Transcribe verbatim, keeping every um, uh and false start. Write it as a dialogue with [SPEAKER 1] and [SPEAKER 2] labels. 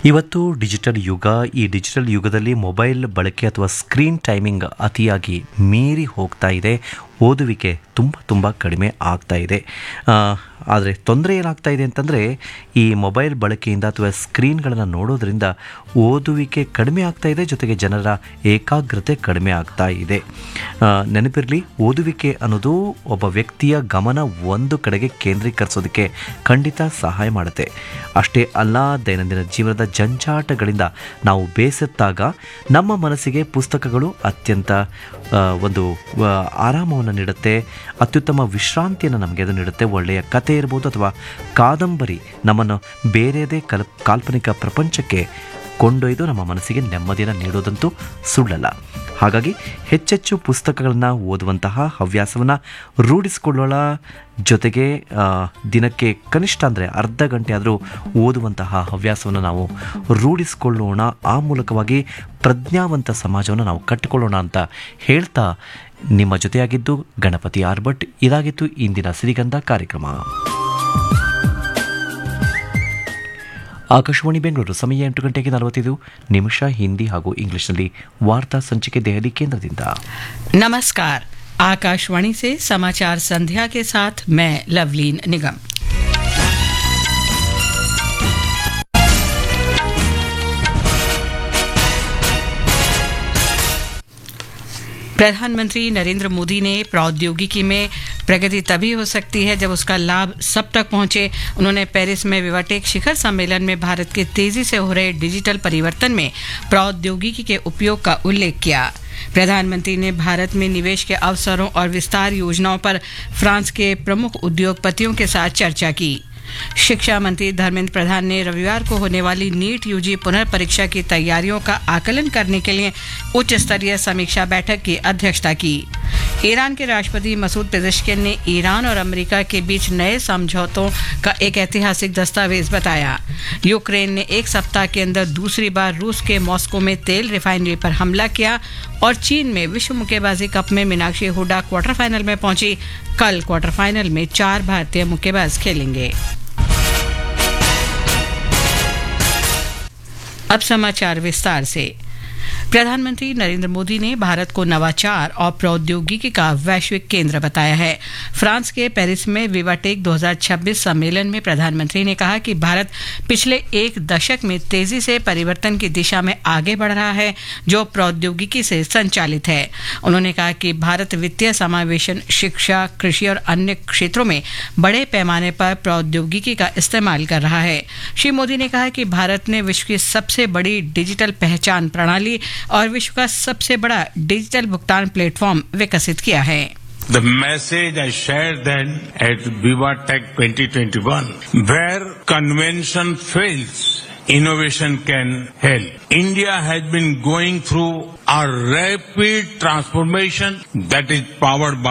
[SPEAKER 1] ಇವತ್ತು ಡಿಜಿಟಲ್ ಯುಗ. ಈ ಡಿಜಿಟಲ್ ಯುಗದಲ್ಲಿ ಮೊಬೈಲ್ ಬಳಕೆ ಅಥವಾ ಸ್ಕ್ರೀನ್ ಟೈಮಿಂಗ್ ಅತಿಯಾಗಿ ಮೀರಿ ಹೋಗ್ತಾ ಇದೆ. ಓದುವಿಕೆ ತುಂಬ ತುಂಬ ಕಡಿಮೆ ಆಗ್ತಾ ಇದೆ. ಆದರೆ ತೊಂದರೆ ಏನಾಗ್ತಾ ಇದೆ ಅಂತಂದರೆ, ಈ ಮೊಬೈಲ್ ಬಳಕೆಯಿಂದ ಅಥವಾ ಸ್ಕ್ರೀನ್ಗಳನ್ನು ನೋಡೋದ್ರಿಂದ ಓದುವಿಕೆ ಕಡಿಮೆ ಆಗ್ತಾ ಇದೆ, ಜೊತೆಗೆ ಜನರ ಏಕಾಗ್ರತೆ ಕಡಿಮೆ ಆಗ್ತಾ ಇದೆ. ನೆನಪಿರಲಿ, ಓದುವಿಕೆ ಅನ್ನೋದು ಒಬ್ಬ ವ್ಯಕ್ತಿಯ ಗಮನ ಒಂದು ಕಡೆಗೆ ಕೇಂದ್ರೀಕರಿಸೋದಕ್ಕೆ ಖಂಡಿತ ಸಹಾಯ ಮಾಡುತ್ತೆ. ಅಷ್ಟೇ ಅಲ್ಲ, ದೈನಂದಿನ ಜೀವನದ ಜಂಜಾಟಗಳಿಂದ ನಾವು ಬೇಸತ್ತಾಗ ನಮ್ಮ ಮನಸ್ಸಿಗೆ ಪುಸ್ತಕಗಳು ಅತ್ಯಂತ ಒಂದು ಆರಾಮವನ್ನು ನೀಡುತ್ತೆ, ಅತ್ಯುತ್ತಮ ವಿಶ್ರಾಂತಿಯನ್ನು ನಮಗೆ ಅದು ನೀಡುತ್ತೆ. ಒಳ್ಳೆಯ ಕತೆ ಇರ್ಬೋದು ಅಥವಾ ಕಾದಂಬರಿ ನಮ್ಮನ್ನು ಬೇರೆಯದೇ ಕಲ್ ಕಾಲ್ಪನಿಕ ಪ್ರಪಂಚಕ್ಕೆ ಕೊಂಡೊಯ್ದು ನಮ್ಮ ಮನಸ್ಸಿಗೆ ನೆಮ್ಮದಿಯನ್ನು ನೀಡೋದಂತೂ ಸುಳ್ಳಲ್ಲ. ಹಾಗಾಗಿ ಹೆಚ್ಚೆಚ್ಚು ಪುಸ್ತಕಗಳನ್ನು ಓದುವಂತಹ ಹವ್ಯಾಸವನ್ನು ರೂಢಿಸಿಕೊಳ್ಳೋಣ. ಜೊತೆಗೆ ದಿನಕ್ಕೆ ಕನಿಷ್ಠ ಅಂದರೆ ಅರ್ಧ ಗಂಟೆ ಆದರೂ ಓದುವಂತಹ ಹವ್ಯಾಸವನ್ನು ನಾವು ರೂಢಿಸಿಕೊಳ್ಳೋಣ. ಆ ಮೂಲಕವಾಗಿ ಪ್ರಜ್ಞಾವಂತ ಸಮಾಜವನ್ನು ನಾವು ಕಟ್ಟಿಕೊಳ್ಳೋಣ ಅಂತ ಹೇಳ್ತಾ ನಿಮ್ಮ ಜೊತೆಯಾಗಿದ್ದು ಗಣಪತಿ ಆರ್ ಭಟ್. ಇದಾಗಿತ್ತು ಇಂದಿನ ಸಿರಿಗಂಧ ಕಾರ್ಯಕ್ರಮ. ಆಕಾಶವಾಣಿ ಬೆಂಗಳೂರು, ಸಮಯ ಎಂಟು ಗಂಟೆಗೆ ನಲವತ್ತೈದು ನಿಮಿಷ. ಹಿಂದಿ ಹಾಗೂ ಇಂಗ್ಲಿಷ್ನಲ್ಲಿ ವಾರ್ತಾ ಸಂಚಿಕೆ ದೆಹಲಿ ಕೇಂದ್ರದಿಂದ.
[SPEAKER 2] नमस्कार, आकाशवाणी से समाचार संध्या के साथ मैं लवलीन निगम। प्रधानमंत्री नरेंद्र मोदी ने प्रौद्योगिकी में प्रगति तभी हो सकती है जब उसका लाभ सब तक पहुंचे। उन्होंने पेरिस में विवाटेक शिखर सम्मेलन में भारत के तेजी से हो रहे डिजिटल परिवर्तन में प्रौद्योगिकी के उपयोग का उल्लेख किया। प्रधानमंत्री ने भारत में निवेश के अवसरों और विस्तार योजनाओं पर फ्रांस के प्रमुख उद्योगपतियों के साथ चर्चा की। शिक्षा मंत्री धर्मेंद्र प्रधान ने रविवार को होने वाली नीट यूजी पुनर्परीक्षा की तैयारियों का आकलन करने के लिए उच्च स्तरीय समीक्षा बैठक की अध्यक्षता की। ईरान के राष्ट्रपति मसूद पेजेश्किन ने ईरान और अमेरिका के बीच नए समझौतों का एक ऐतिहासिक दस्तावेज बताया। यूक्रेन ने एक सप्ताह के अंदर दूसरी बार रूस के मॉस्को में तेल रिफाइनरी पर हमला किया और चीन में विश्व मुक्केबाजी कप में मीनाक्षी हुडा क्वार्टर फाइनल में पहुंची। कल क्वार्टर फाइनल में चार भारतीय मुक्केबाज खेलेंगे। अब समाचार विस्तार से। प्रधानमंत्री नरेंद्र मोदी ने भारत को नवाचार और प्रौद्योगिकी का वैश्विक केंद्र बताया है। फ्रांस के पेरिस में विवाटेक दो हज़ार छब्बीस सम्मेलन में प्रधानमंत्री ने कहा कि भारत पिछले एक दशक में तेजी से परिवर्तन की दिशा में आगे बढ़ रहा है, जो प्रौद्योगिकी से संचालित है। उन्होंने कहा कि भारत वित्तीय समावेशन, शिक्षा, कृषि और अन्य क्षेत्रों में बड़े पैमाने पर प्रौद्योगिकी का इस्तेमाल कर रहा है। श्री मोदी ने कहा कि भारत ने विश्व की सबसे बड़ी डिजिटल पहचान प्रणाली और विश्व का सबसे बड़ा डिजिटल भुगतान प्लेटफॉर्म विकसित किया है।
[SPEAKER 3] The message I shared then at VivaTech twenty twenty-one, where convention fails, innovation can help. India has been going through a rapid transformation that is powered by